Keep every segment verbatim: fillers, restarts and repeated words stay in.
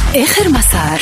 آخر مسار.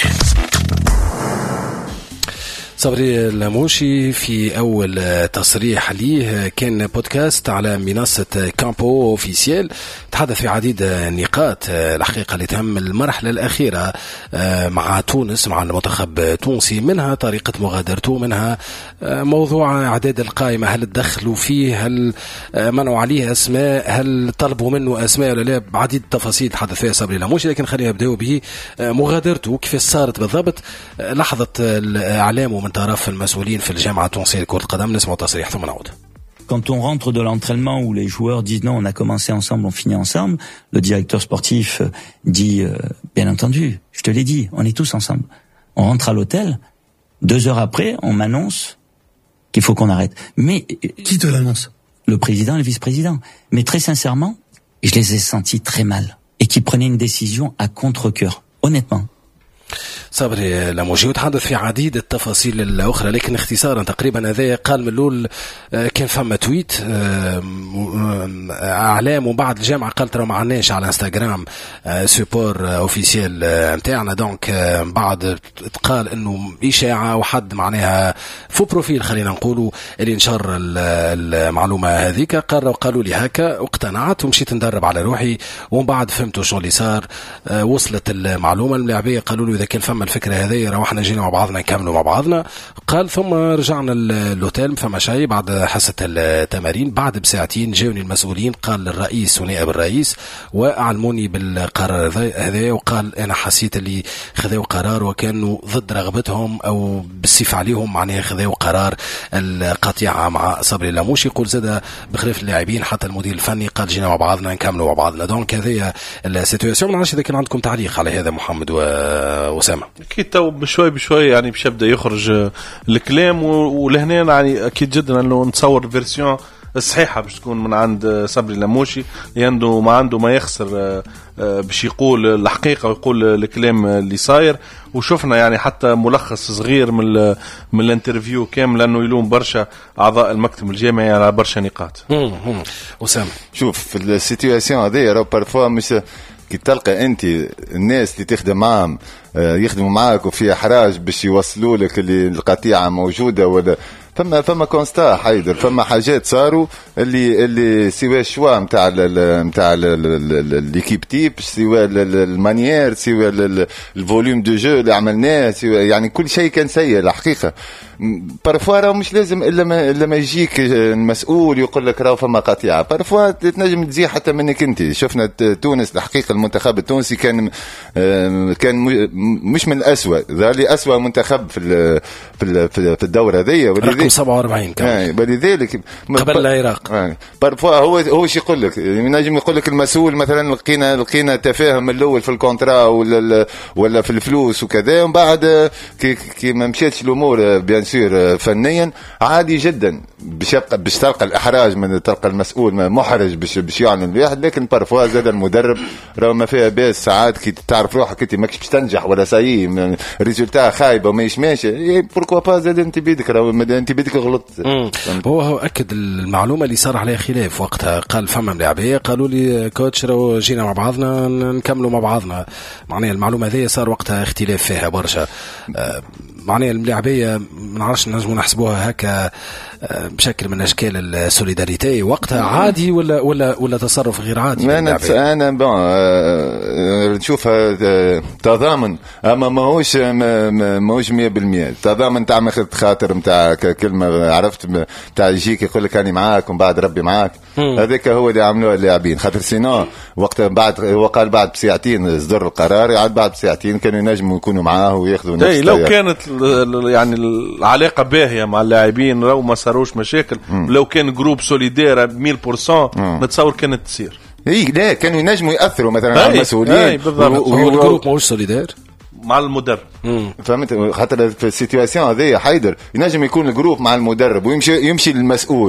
صبري اللاموشي في أول تصريح ليه كان بودكاست على منصة كامبو أوفيسيال، تحدث في عديد النقاط الحقيقة اللي تهم المرحلة الأخيرة مع تونس، مع المنتخب التونسي، منها طريقة مغادرته، منها موضوع إعداد القائمة، هل تدخلوا فيه، هل منعوا عليه أسماء، هل طلبوا منه أسماء ولا لا، بعديد التفاصيل تحدث فيها صبري اللاموشي. لكن خلينا نبدأ به مغادرته كيف صارت بالضبط، لحظة الإعلام من طرف المسؤولين في الجامعة التونسية لكرة القدم. نسمع تصريح ثم نعود. Quand on rentre de l'entraînement où les joueurs disent non, on a commencé ensemble, on finit ensemble, le directeur sportif dit euh, bien entendu, je te l'ai dit, on est tous ensemble. On rentre à l'hôtel, deux heures après, on m'annonce qu'il faut qu'on arrête. Mais qui te l'annonce? Le président et le vice-président. Mais très sincèrement, je les ai sentis très mal et qui prenaient une décision à contre-cœur, honnêtement. صبري اللاموشي وتحدث في عديد التفاصيل الأخرى، لكن اختصارا تقريبا هذا قال من الأول كان فما تويت أعلام، وبعد الجامعة قالت ترى ما عندناش على انستغرام سوبور اوفيسيال نتاعنا، دونك بعد تقال انه إشاعة وحد معناها فو بروفيل خلينا نقولوا اللي نشر المعلومة هذيك، قالوا قالوا لي هكا واقتنعت ومشيت ندرب على روحي، ومن بعد فهمتوا شو اللي صار. وصلت المعلومة الملاعبية قالوا له إذا كان فما الفكرة هذه روحنا جينا مع بعضنا نكملوا مع بعضنا. قال ثم رجعنا اللوتيل فما شيء بعد حصة التمارين، بعد بساعتين جاوني المسؤولين، قال الرئيس ونائب الرئيس وأعلموني بالقرار هذا، وقال أنا حسيت اللي خذوا قرار وكانوا ضد رغبتهم أو بالصفة عليهم، معناها خذوا قرار القطيعة مع صبري اللاموشي. يقول زاد بخلاف اللاعبين حتى المدير الفني قال جينا مع بعضنا نكملوا مع بعضنا. دونك هذه السيتواسيون. ما نعرفش إذا كان عندكم تعليق على هذا محمد وأسامة. أكيد تو بشوي بشوي يعني باش يبدأ يخرج الكلام، ولهنا يعني أكيد جدا أنه نتصور الفيرسيون الصحيحة باش تكون من عند صبري اللاموشي، لأنه ما عنده ما يخسر باش يقول الحقيقة ويقول الكلام اللي صاير. وشفنا يعني حتى ملخص صغير من من الانترفيو كامل، لأنه يلوم برشا أعضاء المكتب الجامعي على برشا نقاط. أسامة شوف في السيتواسيون هذه راه بارفوا مش كي تلقى انت الناس اللي تخدم معهم يخدموا معاك وفي احراج باش يوصلوا لك اللي القطيعه موجوده، ولا فما فما كونستا حيدر، فما حاجات صاروا اللي اللي سواء الشوا نتاع نتاع ليكيب تيب، سواء المانيير، سواء الفوليوم دو جو اللي عملناه، سواء يعني كل شيء كان سيء الحقيقه. بارفوا راه مش لازم الا ما الا ما يجيك المسؤول يقول لك راه فما قطيعه، بارفوا تنجم تزيح حتى منك انت. شفنا تونس الحقيقه المنتخب التونسي كان كان مش من الأسوأ، ذلك أسوأ منتخب في في في الدورة هذه، رقم سبعة وأربعين كمان ولذلك قبل العراق. بارفوا هو هو شي يقول لك، نجم يقول لك المسؤول مثلا لقينا لقينا تفاهم الأول في الكونترا ولا ولا في الفلوس وكذا، ومن بعد كي كي ما مشيتش الأمور بيان سور فنيا عادي جدا باش يبقى باش تلقى الإحراج من تلقى المسؤول محرج باش باش يعلن الواحد. لكن بارفوا زاد المدرب راه ما فيها باس ساعات كي تعرف روحك انت ماكش باش تنجح ولا ساي ريزولتا خايبه وما يشماش، بوركوا با زاد انت بيدك راه انت بيدك غلط. هو هو اكد المعلومه اللي صار عليها خلاف وقتها، قال فما ملاعبيه قالوا لي كوتش راه جينا مع بعضنا نكملوا مع بعضنا، معناها المعلومه هذه صار وقتها اختلاف فيها برشا. معناها الملاعبيه ما نعرفش نجموا نحسبوها هكا بشكل من اشكال السوليداريتي وقتها عادي ولا ولا ولا تصرف غير عادي؟ انا انا بون نشوفها تضامن، اما ماهوش ماهوش مية بالمية تضامن تاع ماخذ خاطر نتاع كلمه عرفت تاع يجيك يقول لك اني معاك ومن بعد ربي معاك. هذاك هو اللي عملوه اللاعبين، خاطر سينو وقت بعد هو قال بعد بساعتين صدر القرار، يعد بعد بساعتين كانوا ينجموا يكونوا معاه وياخذوا نفس. لو كانت يعني العلاقه باهيه مع اللاعبين لو ما صاروش مشاكل، مم. لو كان جروب سوليدير مية بالمية نتصور كانت تصير. اي لا كانوا ينجموا ياثروا مثلا على المسؤولين. هو الجروب ماهوش سوليدير مع المدرب، فهمت؟ خاطر في السيتواسيون هذه حيدر ينجم يكون الجروب مع المدرب ويمشي يمشي للمسؤول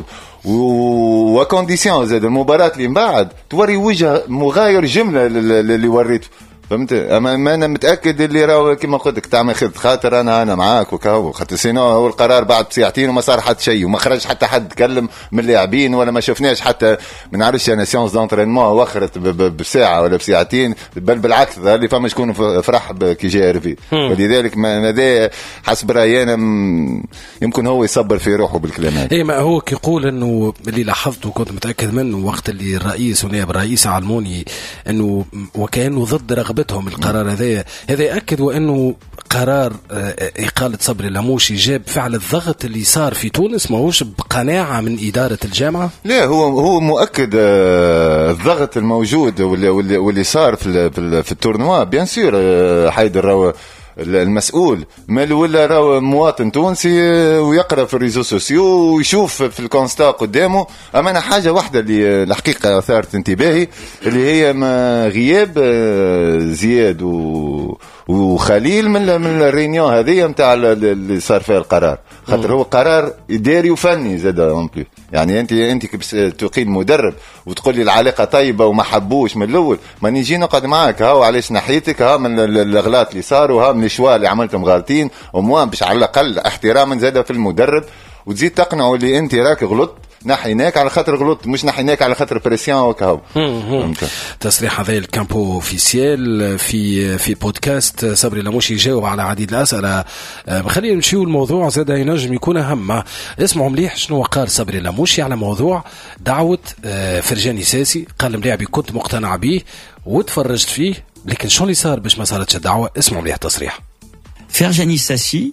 وكونديسيون زاد المباراه اللي من بعد توري وجه مغاير جمله اللي وريته. فهمت. اما ما انا متاكد اللي راهو كيما قلت لك تعمل خذ خاطر انا انا معاك وكهو خاطر سينو هو القرار بعد بساعتين وما صار حتى شيء وما خرج حتى حد تكلم من اللاعبين ولا ما شفناش حتى ما نعرفش انا سيونس دونترينمون وخرت بساعه ولا بساعتين بل بالعكس اللي فما شكون فرح كي جي ار في. ولذلك هذا حسب رايي انا يمكن هو يصبر في روحه بالكلام هذا. اي ما هو كيقول انه اللي لاحظته كنت متاكد منه وقت اللي الرئيس ونائب الرئيس علموني انه وكانه ضد رغبتهم القرار هذا هذا ياكد وانه قرار اقاله صبري اللاموشي جاب فعل الضغط اللي صار في تونس ماهوش بقناعه من اداره الجامعه. لا هو هو مؤكد الضغط الموجود واللي واللي صار في في التورنوا بيان سور. حيدر راهو المسؤول مال ولا راهو مواطن تونسي ويقرا في الريزو سوسيو ويشوف في الكونستا قدامه. اما انا حاجه واحده اللي الحقيقه اثارت انتباهي اللي هي ما غياب زياد و وخليل من من الرينيون هذه نتاع اللي صار فيها القرار خاطر هو قرار اداري وفني زاد اون بلو. يعني انت انت كي تقيم مدرب وتقول لي العلاقه طيبه وما حبوش من الاول ما نيجي نقعد معاك هاو علاش ناحيتك ها من الاغلاط اللي صاروا ها من الشوا اللي عملتهم غالطين وموان باش على الاقل احتراما زاد في المدرب وتزيد تقنعوا اللي انت راك غلط نحيناك على خاطر غلط مش نحيناك على خاطر بريسيون وكهو. تصريح هذا الكامبو اوفيسيال في في بودكاست صبري اللاموشي يجاوب على عديد الاسئله. خلينا نمشيو الموضوع زاد ينجم يكون اهم. اسمعوا مليح شنو قال صبري اللاموشي على موضوع دعوه فرجاني ساسي. قال الملاعبي كنت مقتنع به وتفرجت فيه لكن شو اللي صار باش ما صارتش الدعوه. اسمعوا مليح التصريح. فرجاني ساسي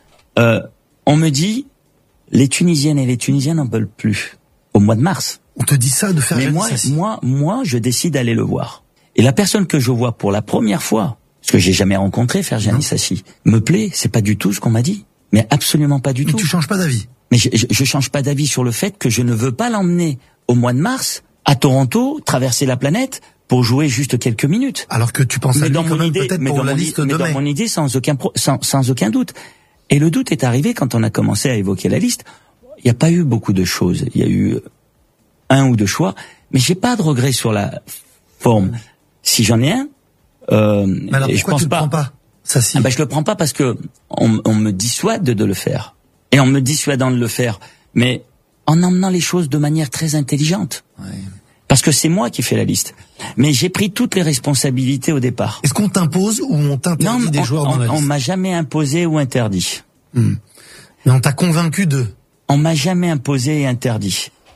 on me dit les Tunisiennes et les Tunisiens n'en veulent plus au mois de mars. On te dit ça de faire. Mais moi, moi, moi, je décide d'aller le voir. Et la personne que je vois pour la première fois, parce que j'ai jamais rencontré Ferjani Sassi, me plaît. C'est pas du tout ce qu'on m'a dit, mais absolument pas du mais tout. Tu changes pas d'avis. Mais je, je, je change pas d'avis sur le fait que je ne veux pas l'emmener au mois de mars à Toronto, traverser la planète pour jouer juste quelques minutes. Alors que tu penses mais à lui dans quand mon même idée, peut-être mais pour dans la mon, liste mais de dans mai. mon idée, sans aucun, pro, sans, sans aucun doute. Et le doute est arrivé quand on a commencé à évoquer la liste. Il n'y a pas eu beaucoup de choses. Il y a eu un ou deux choix, mais j'ai pas de regret sur la forme. Si j'en ai un, euh, mais alors je pourquoi pense tu le pas. prends pas ça si. Ah ben je le prends pas parce que on, on me dissuade de, de le faire. Et en me dissuadant de le faire, mais en emmenant les choses de manière très intelligente. Ouais. Parce que c'est moi qui fais la liste. Mais j'ai pris toutes les responsabilités au départ. Est-ce qu'on t'impose ou on t'interdit non, des on, joueurs on, dans la liste? On m'a jamais imposé ou interdit. Hmm. Mais on t'a convaincu de. On m'a jamais imposé et interdit.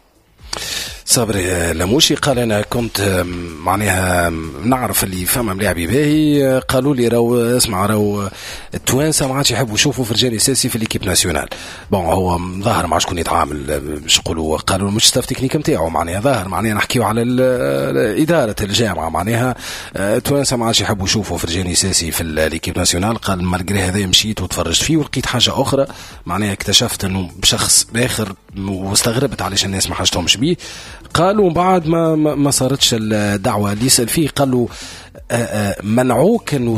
صبري اللاموشي قال انا كنت معناها نعرف اللي فما ملاعبي باهي قالوا لي راهو اسمع راهو التوانسه ما عادش يحبوا يشوفوا فرجاني ساسي في ليكيب ناسيونال. بون هو ظاهر مع شكون يتعامل مش يقولوا قالوا مش ستاف تكنيك نتاعو معناها ظاهر معناها نحكيو على اداره الجامعه معناها التوانسه ما عادش يحبوا يشوفوا فرجاني ساسي في ليكيب ناسيونال. قال مالغري هذا مشيت وتفرجت فيه ولقيت حاجه اخرى معناها اكتشفت انه شخص اخر واستغربت علاش الناس ما حاجتهمش بيه. قالوا بعد ما ما صارتش الدعوه اللي يسال فيه قالوا منعوك انه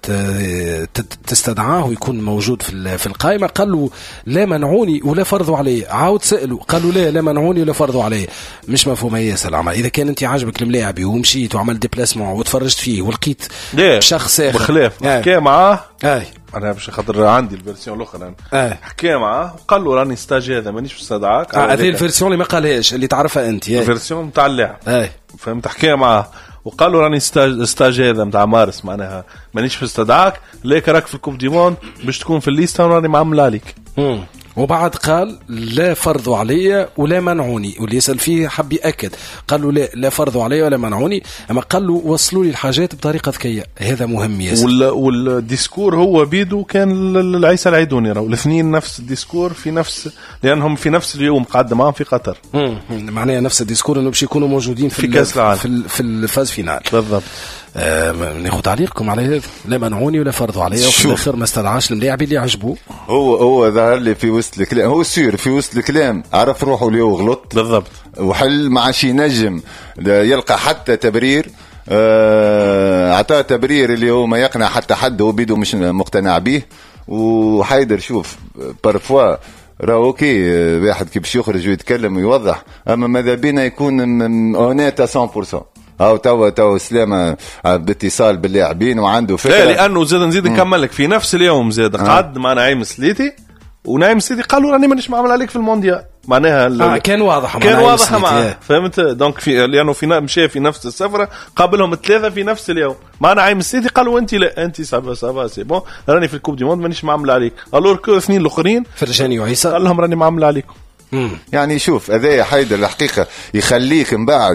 تستدعاه ويكون موجود في في القائمه. قالوا لا منعوني ولا فرضوا عليه. عاود سالوا قالوا لا لا منعوني ولا فرضوا عليه. مش مفهوم ياسر العمل. اذا كان انت عاجبك الملاعبي ومشيت وعملت ديبلاسمون وتفرجت فيه ولقيت شخص اخر بخلاف حكى معاه اي انا باش خاطر عندي الفيرسيون الاخرى انا حكى معاه وقال له راني ستاج هذا مانيش مستدعاك. هذه الفيرسيون اللي ما قالهاش اللي تعرفها انت الفيرسيون نتاع اللاعب اي فهمت. حكى معاه وقال له راني ستاج ستاج هذا نتاع مارس معناها مانيش مستدعاك ليك راك في الكوب دي موند باش تكون في الليسته وراني معمل عليك. امم وبعد قال لا فرضوا علي ولا منعوني. واللي يسأل فيه حب يأكد قالوا لا لا فرضوا علي ولا منعوني اما قالوا وصلوا لي الحاجات بطريقه ذكيه. هذا مهم ياسر. وال والديسكور هو بيدو كان العيسى العيدوني راهو الاثنين نفس الديسكور في نفس لانهم في نفس اليوم قعد معهم في قطر. امم معناها نفس الديسكور انه باش يكونوا موجودين في, في كاس العالم في, في الفاز فينال بالضبط. آه ناخذ تعليقكم على هذا. لا منعوني ولا فرضوا علي وفي الاخر ما استدعاش الملاعب اللي عجبوه. هو هو ظهر لي في وسط الكلام هو سير في وسط الكلام عرف روحه اللي هو غلط بالضبط وحل مع شي نجم يلقى حتى تبرير آه عطاه تبرير اللي هو ما يقنع حتى حد هو بيدو مش مقتنع به. وحيدر شوف بارفوا راهو اوكي واحد كي باش يخرج ويتكلم ويوضح اما ماذا بينا يكون اونيت مية بالمية او تو تو سلامه باتصال باللاعبين وعنده فكره. لا لانه زاد نزيد نكمل لك في نفس اليوم زاد قعد مع نعيم سليتي، ونعيم سليتي قالوا راني مانيش معمل عليك في المونديال، معناها آه كان واضح كان واضح معاه، فهمت؟ دونك في لانه في مشى في نفس السفره قابلهم الثلاثه في نفس اليوم مع نعيم السليتي، قالوا انت لا انت سافا سافا سي بون راني في الكوب دي موند مانيش معمل عليك. الور كو اثنين الاخرين فرجاني وعيسى قال لهم راني معمل عليكم. مم. يعني شوف هذا حيدر الحقيقة يخليك من بعد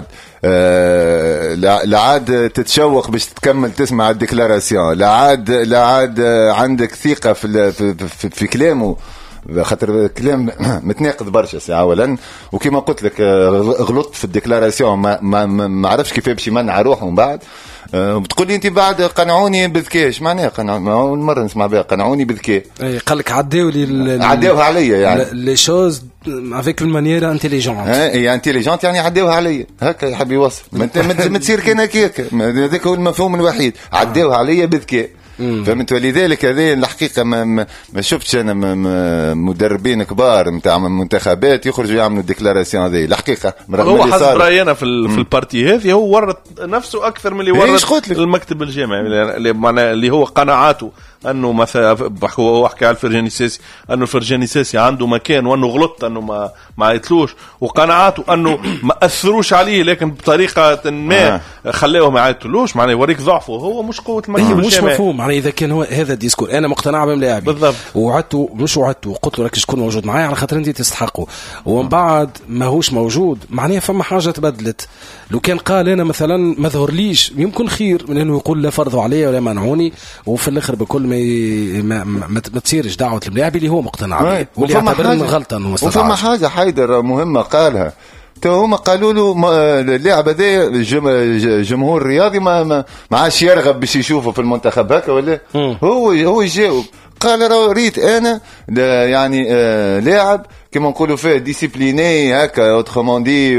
آه لعاد تتشوق باش تكمل تسمع الديكلاراسيون، لعاد لعاد عندك ثقة في في, في, في كلامه، خاطر كلام متناقض برشا ساعة اولا، وكما قلت لك غلطت في الديكلاراسيون ما ما ما عرفش كيف باش يمنع روحه من بعد. أه بتقول لي انت بعد قنعوني بذكاء، ايش معناها قنعوني؟ اول مره نسمع بها قنعوني بذكاء. اي قال لك عداو لي عداوها عليا يعني لي شوز افيك اون مانيير انتيليجونت. اي انتيليجونت يعني عداوها عليا هكا يحب يوصف. ما تصير كان هكاك، هذاك هو المفهوم الوحيد، عداوها عليا بذكاء. فهمت؟ ولذلك هذه الحقيقه ما, ما, ما شفتش انا مدربين كبار نتاع منتخبات يخرجوا يعملوا الديكلاراسيون هذه الحقيقه. هو حسب رايي انا في في البارتي هذه هو ورط نفسه اكثر من اللي ورط المكتب الجامعي، اللي معناه اللي هو قناعاته انه مثلا هو حكى على الفرجاني ساسي انه الفرجاني ساسي عنده مكان وانه غلط انه ما ما عيطلوش، وقناعاته انه ما اثروش عليه لكن بطريقه ما خلاوه ما عيطلوش، معناه يوريك ضعفه هو مش قوه المكتب مش مفهوم. معناه اذا كان هو هذا الديسكور انا مقتنع بملاعبي بالضبط، وعدته مش وعدته وقلت له راك تكون موجود معايا على خاطر انت تستحقه، ومن بعد ما هوش موجود معناه فما حاجه تبدلت. لو كان قال انا مثلا ما ظهرليش يمكن خير من انه يقول لا فرضوا عليا ولا منعوني، وفي الاخر بكل ما ما, ما, ما تصيرش دعوه الملاعب اللي هو مقتنع به واللي يعتبر انه غلطه انه مستطاع. وفما حاجه حيدر مهمه قالها تو هما قالوا له اللاعب هذا جمهور رياضي ما ما عادش يرغب باش يشوفه في المنتخب هكا ولا هو هو يجاوب قال ريت انا يعني آه لاعب كما نقولوا فيه ديسيبليني هكا اوتروموندي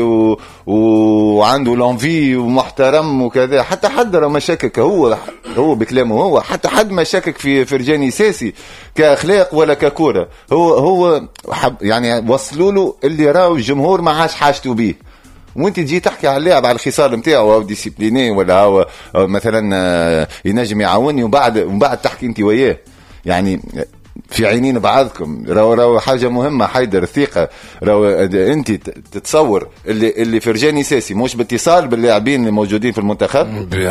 وعنده لونفي ومحترم وكذا، حتى حد راه ما شكك هو هو بكلامه هو حتى حد ما شكك في فرجاني ساسي كاخلاق ولا ككوره، هو هو يعني وصلوا له اللي راهو الجمهور ما عادش حاجته بيه، وانت تجي تحكي على اللاعب على الخصال نتاعو او ديسيبليني ولا هو مثلا ينجم يعاوني وبعد وبعد تحكي انت وياه يعني في عينين بعضكم. راهو راهو حاجه مهمه حيدر الثقه، راهو انت تتصور اللي اللي فرجاني ساسي مش باتصال باللاعبين الموجودين في المنتخب،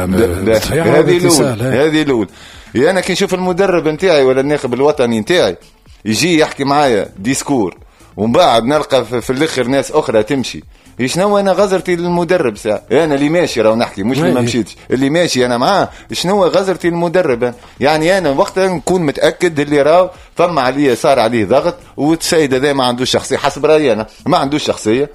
هذه الاول هذه الاول. انا كي نشوف المدرب نتاعي ولا الناخب الوطني نتاعي يجي يحكي معايا ديسكور ومن بعد نلقى في الاخر ناس اخرى تمشي، شنو انا غزرتي للمدرب ساعه انا اللي ماشي راهو نحكي مش اللي ما مشيتش اللي ماشي انا معاه، شنو غزرتي للمدرب يعني انا وقتها نكون متاكد اللي راهو فما عليه صار عليه ضغط، والسيد هذا ما عندوش شخصيه حسب رايي انا ما عندوش شخصيه،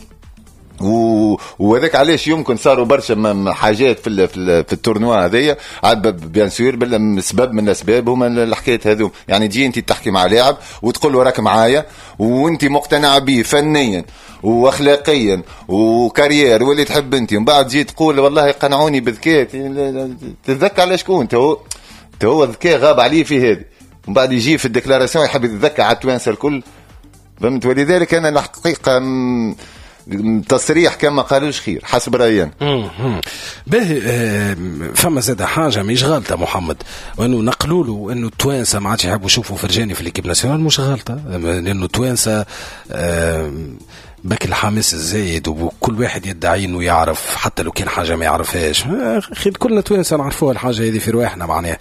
وهذاك علاش يمكن صاروا برشا حاجات في ال في, ال في التورنوا هذيا عاد بيان سور بالسبب من الاسباب هما الحكايات هذو. يعني تجي انت تحكي مع لاعب وتقول له راك معايا وانت مقتنع به فنيا واخلاقيا وكارير واللي تحب انت، ومن بعد تجي تقول والله قنعوني بذكاء، تتذكر على شكون تو تو الذكاء غاب عليه في هذه، ومن بعد يجي في الديكلاراسيون يحب يتذكر على التوانسه الكل، فهمت؟ ولذلك انا الحقيقه م... تصريح كما قالوش خير حسب رأينا. به فما زاد حاجة مش غلطة محمد، وانه نقلوا له انه التوانسة ما عادش يحبوا يشوفوا فرجاني في الكيب ناسيونال، مش غلطة لانه التوانسة باك الحماس الزايد وكل واحد يدعي انه يعرف حتى لو كان حاجة ما يعرفهاش، خير كلنا توانسة نعرفوها الحاجة هذه في رواحنا معناها.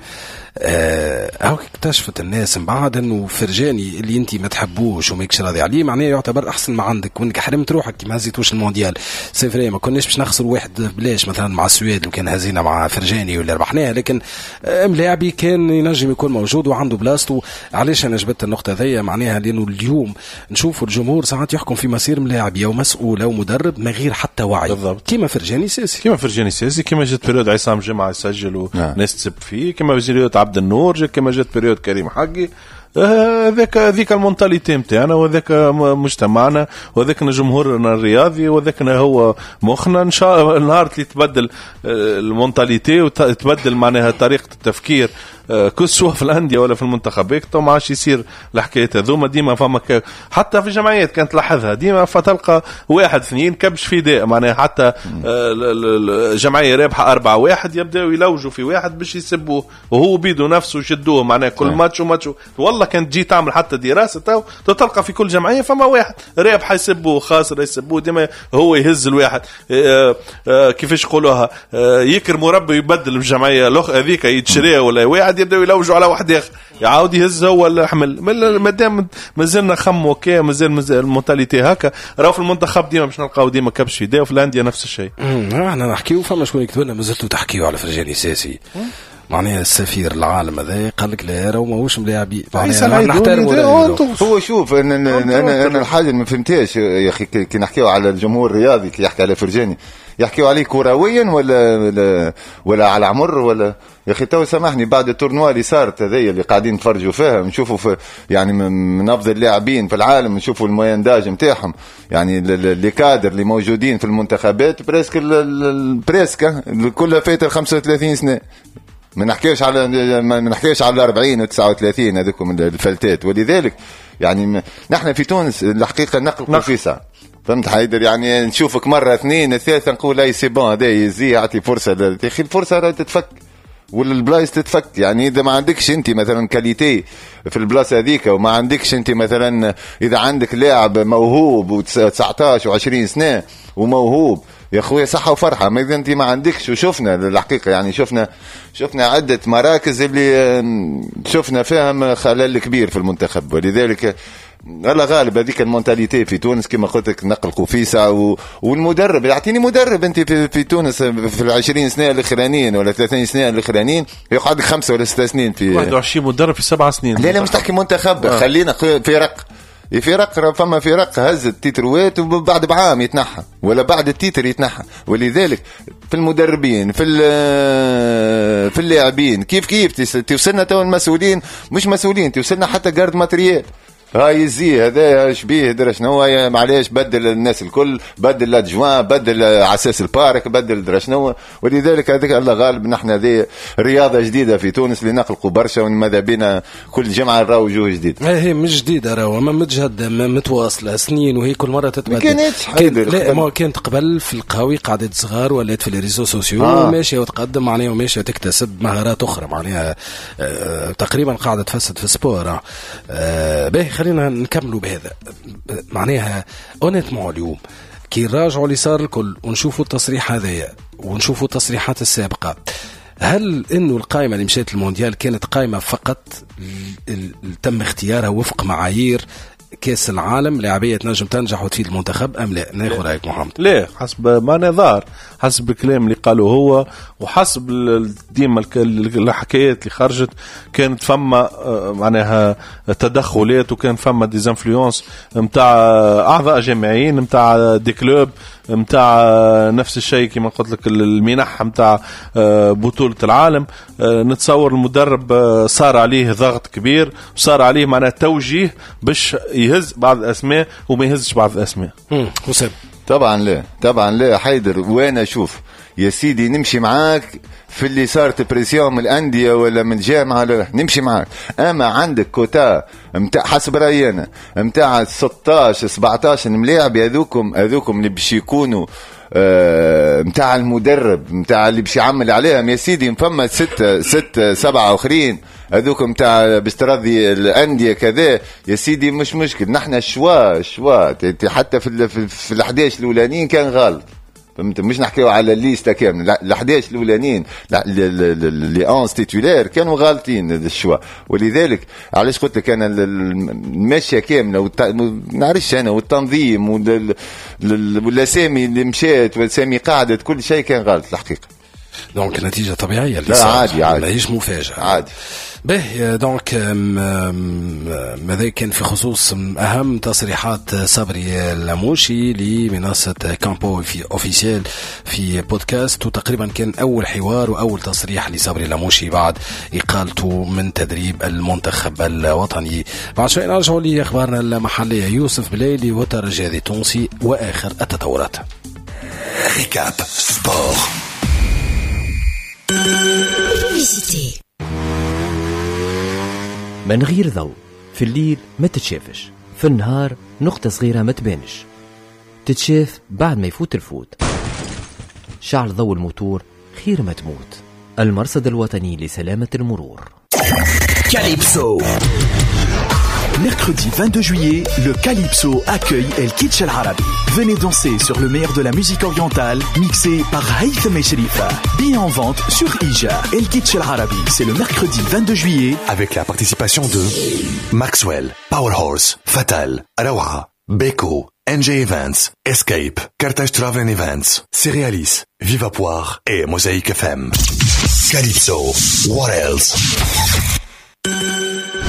هاو اكتشفت الناس من بعد انه فرجاني اللي انت ما تحبوش وماكش راضي عليه معناه يعتبر احسن ما عندك، وانك حرمت روحك كي ما هزيتوش المونديال. سيفري ما كناش باش نخسر واحد بلاش مثلا مع السويد لو كان هزينا مع فرجاني ولا ربحناها، لكن ملاعبي كان ينجم يكون موجود وعنده بلاصته. علاش انا جبت النقطه ذي معناها لانه اليوم نشوفوا الجمهور ساعات يحكم في مسير ملاعبي او مسؤول او مدرب من غير حتى وعي، كيما فرجاني ساسي كيما فرجاني ساسي كيما جات بيريود عصام جمعه يسجل وناس تسب فيه، كيما بيريود عبد النور، كما جات بريود كريم حقي، هذاك هذيك المونتاليتي نتاعنا وهذاك مجتمعنا وهذاك جمهورنا الرياضي وهذاك هو مخنا. ان شاء الله النهار اللي تبدل المونتاليتي وتبدل معناها طريقه التفكير كسوه في الانديه ولا في المنتخب هيك تو ما عادش يصير الحكايات هذوما ديما فما حتى في الجمعيات كانت تلاحظها ديما فتلقى واحد اثنين كبش في داء معناها حتى الجمعيه رابحه أربعة واحد يبداوا يلوجوا في واحد باش يسبوه وهو بيدو نفسه يشدوه معناها كل ماتش وماتش والله كانت تجي تعمل حتى دراسه تو تلقى في كل جمعيه فما واحد رابح يسبوه خاسر يسبوه ديما هو يهز الواحد كيفاش يقولوها يكرموا ربي يبدل الجمعيه الاخ هذيك يتشريها ولا واحد يبداو يلوجوا على واحد اخر يعاود يهز هو الحمل مادام مازلنا خم اوكي مازال المونتاليتي هكا راهو في المنتخب ديما باش نلقاو ديما كبش في داو في الانديه نفس الشيء. احنا نحكيو فما شكون يكتب لنا مازلتوا تحكيو على فرجاني ساسي معناها السفير العالم هذا قال لك لا راهو ماهوش ملاعبي معناها نحترموا هو شوف انا انا انا الحاجه اللي ما فهمتهاش يا اخي كي نحكيو على الجمهور الرياضي كي يحكي على فرجاني يحكيوا عليه كرويا ولا ولا, ولا على عمر ولا يا اخي تو سامحني بعد التورنوا اللي صارت هذيا اللي قاعدين نتفرجوا فيها نشوفوا في يعني من افضل اللاعبين في العالم نشوفوا الموينداج نتاعهم يعني اللي كادر اللي موجودين في المنتخبات بريسك بريسك كلها فايته خمسة وثلاثين سنه ما نحكيش على ما نحكيش على أربعين وتسعة وثلاثين هذوكم الفلتات ولذلك يعني نحن في تونس الحقيقه نقل قفيصه فهمت حيدر يعني نشوفك مره اثنين الثالثه نقول اي سي بون هذا يزي يعطي فرصه يا اخي الفرصه راهي تتفك والبلايص تتفك يعني اذا ما عندكش انت مثلا كاليتي في البلاصه هذيك وما عندكش انت مثلا اذا عندك لاعب موهوب وتسعطاش وعشرين سنه وموهوب يا اخويا صحه وفرحه ما اذا انت ما عندكش وشفنا الحقيقه يعني شفنا شفنا عده مراكز اللي شفنا فيها خلل كبير في المنتخب ولذلك الله غالب هذيك المونتاليتي في تونس كما قلت لك نقل قفيصه و... والمدرب يعطيني مدرب انت في, في تونس في العشرين سنه الاخرانيين ولا ثلاثين سنه الاخرانيين يقعد خمسه ولا ستة سنين في واحد وعشرين مدرب في سبع سنين لا لا مش تحكي منتخب آه. خلينا فرق فرق فما فرق هزت تيتروات وبعد بعام يتنحى ولا بعد التيتر يتنحى ولذلك في المدربين في في اللاعبين كيف كيف توصلنا تو المسؤولين مش مسؤولين توصلنا حتى جارد ماتريال هاي الزي هذا شبيه درا شنو معليش بدل الناس الكل بدل الادجوان بدل عساس البارك بدل درا شنو ولذلك هذاك الله غالب نحن هذه رياضه جديده في تونس اللي نقلقوا برشا وماذا بينا كل جمعه نراو وجوه جديد هي مش جديده راهو ما متجهده متواصله سنين وهي كل مره تتبدل كانتش كان لا ما كانت قبل في القهاوي قعدت صغار ولات في الريزو سوسيو آه. ماشيه وتقدم معناها وماشيه وتكتسب مهارات اخرى معناها آه تقريبا قاعده تفسد في السبور آه باهي خلينا نكملوا بهذا معناها اونيتمون اليوم كي نراجعوا اللي صار الكل ونشوفوا التصريح هذايا ونشوفوا التصريحات السابقه هل انه القائمه اللي مشات المونديال كانت قائمه فقط تم اختيارها وفق معايير كاس العالم لاعبيه تنجم تنجح وتفيد المنتخب ام لا؟ ناخذ رايك محمد. لا حسب ما نظار حسب الكلام اللي قالوا هو وحسب ديما الحكايات اللي خرجت كانت فما معناها تدخلات وكان فما ديزانفلونس نتاع اعضاء جامعيين نتاع دي كلوب نتاع نفس الشيء كما قلت لك المنح نتاع بطولة العالم. نتصور المدرب صار عليه ضغط كبير وصار عليه معناها توجيه باش يهز بعض الاسماء وما يهزش بعض الاسماء. حسام طبعا لا طبعا لا حيدر وانا اشوف يا سيدي نمشي معاك في اللي صارت بريسيون من الأندية ولا من الجامعة لا نمشي معاك اما عندك كوتا متاع حسب رأيي انا متاع ستاشر سبعتاشر ملاعب هذوكم هذوكم اللي باش يكونوا متاع المدرب متاع اللي باش يعمل عليهم يا سيدي فما ستة ستة سبعة اخرين هذوك متاع باستراضي الأندية كذا يا سيدي مش مشكل نحن شوا شوا حتى في في الأحداش الأولانيين كان غلط فهمت مش نحكيو على الليسته كامله الأحداش الاولانيين اللي اونس تيتولير كانوا غالطين الشوا ولذلك علاش قلت لك انا المشيه كامله والت... نعرفش انا والتنظيم والاسامي اللي مشات والاسامي قعدت كل شيء كان غلط الحقيقه دونك نتيجه طبيعيه اللي لا عادي عادي ماهيش مفاجاه عادي به دونك ماذا كان في خصوص أهم تصريحات صبري اللاموشي لمنصة كامبو في أوفيسيال في بودكاست وتقريبا كان أول حوار وأول تصريح لصبري اللاموشي بعد إقالته من تدريب المنتخب الوطني. بعد شوي نرجعوا لأخبارنا المحلية يوسف بليلي وترجي التونسي وآخر التطورات. ريكاب سبور. من غير ضوء في الليل ما تتشافش، في النهار نقطة صغيرة ما تبانش، تتشاف بعد ما يفوت الفوت. شعل ضوء الموتور خير ما تموت. المرصد الوطني لسلامة المرور. Calypso. Mercredi vingt-deux juillet, le Calypso accueille El Kitsch El Arabi. Venez danser sur le meilleur de la musique orientale, mixé par Haytham et Sherifa. Billets en vente sur Ija. El Kitsch El Arabi, c'est le mercredi vingt-deux juillet. Avec la participation de Maxwell, Powerhorse, Fatal, Arawa, Beko, N J Events, Escape, Carthage Travel Events, Cerealis, Viva Poire et Mosaic F M. Calypso, what else?